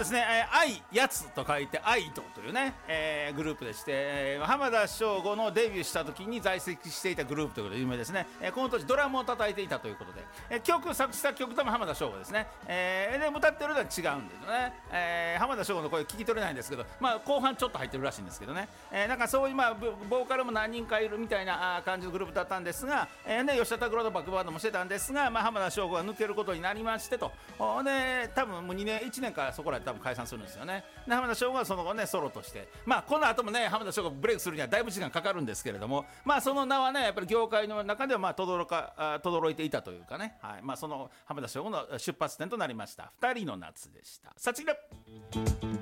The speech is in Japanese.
ですね、愛やつと書いてアイドというね、グループでして、浜田省吾のデビューした時に在籍していたグループということで有名ですね。この当時ドラムを叩いていたということで、曲作詞作曲とも浜田省吾ですね。で歌ってるのは違うんですよね。浜田省吾の声聞き取れないんですけど、まあ、後半ちょっと入ってるらしいんですけどね。なんかそういう、まあ、ボーカルも何人かいるみたいな感じのグループだったんですが、吉田拓郎のバックバンドもしてたんですが、まあ、浜田省吾が抜けることになりましてと。で多分もう1年からそこらで多分解散するんですよね。で浜田省吾はその後ねソロとして、まあこの後もね浜田省吾ブレイクするにはだいぶ時間かかるんですけれども、まあその名はねやっぱり業界の中ではまあ轟いていたというかね、はい、まあその浜田省吾の出発点となりました2人の夏でした。さあ次だ。